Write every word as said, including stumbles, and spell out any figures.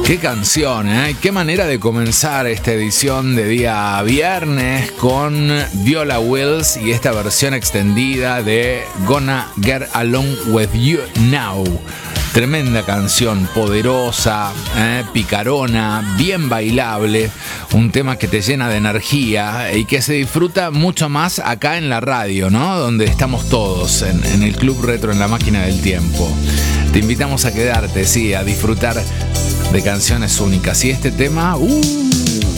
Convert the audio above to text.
Qué canción, ¿eh? Qué manera de comenzar esta edición de día viernes con Viola Wills y esta versión extendida de Gonna Get Along With You Now. Tremenda canción, poderosa, ¿eh? Picarona, bien bailable, un tema que te llena de energía y que se disfruta mucho más acá en la radio, ¿no? Donde estamos todos, en, en el Club Retro, en la máquina del tiempo. Te invitamos a quedarte, sí, a disfrutar de canciones únicas. Y este tema, uh,